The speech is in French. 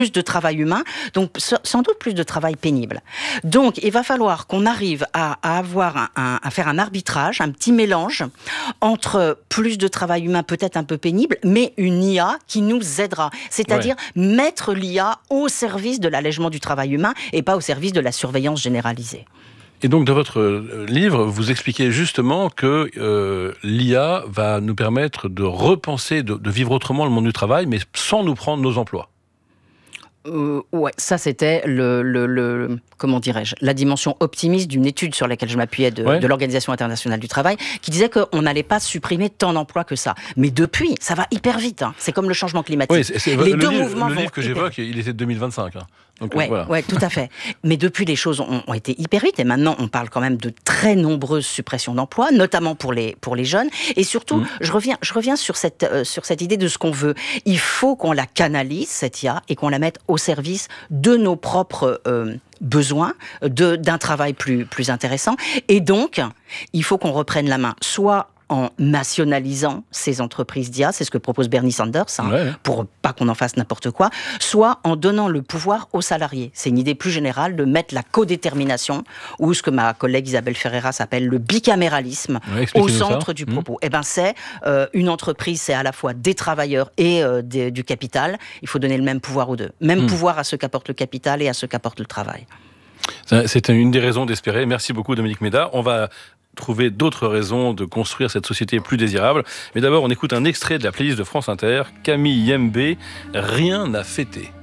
de travail humain, donc sans doute plus de travail pénible. Donc, il va falloir qu'on arrive à faire un arbitrage, un petit mélange entre plus de travail humain, peut-être un peu pénible, mais une IA qui nous aidera. C'est-à-dire mettre l'IA au service de l'allègement du travail humain et pas au service de la surveillance généralisée. Et donc, dans votre livre, vous expliquez justement que l'IA va nous permettre de repenser, de vivre autrement le monde du travail, mais sans nous prendre nos emplois. Ouais, ça c'était comment dirais-je, la dimension optimiste d'une étude sur laquelle je m'appuyais de l'Organisation internationale du travail, qui disait qu'on n'allait pas supprimer tant d'emplois que ça. Mais depuis, ça va hyper vite. Hein. C'est comme le changement climatique. Oui, les deux mouvements le livre que j'évoque, il était de 2025. Hein. Donc, voilà. Tout à fait. Mais depuis, les choses ont été hyper vite. Et maintenant, on parle quand même de très nombreuses suppressions d'emplois, notamment pour les jeunes. Et surtout, je reviens sur cette idée de ce qu'on veut. Il faut qu'on la canalise, cette IA, et qu'on la mette au service de nos propres besoins, d'un travail plus intéressant. Et donc, il faut qu'on reprenne la main, soit en nationalisant ces entreprises d'IA, c'est ce que propose Bernie Sanders, pour pas qu'on en fasse n'importe quoi, soit en donnant le pouvoir aux salariés. C'est une idée plus générale de mettre la codétermination, ou ce que ma collègue Isabelle Ferreira s'appelle le bicaméralisme, au centre du propos. Eh ben, c'est une entreprise, c'est à la fois des travailleurs et du capital. Il faut donner le même pouvoir aux deux. Même pouvoir à ceux qu'apporte le capital et à ceux qu'apporte le travail. C'est une des raisons d'espérer. Merci beaucoup, Dominique Méda. On va trouver d'autres raisons de construire cette société plus désirable. Mais d'abord, on écoute un extrait de la playlist de France Inter, Camille Yembe, Rien à fêter.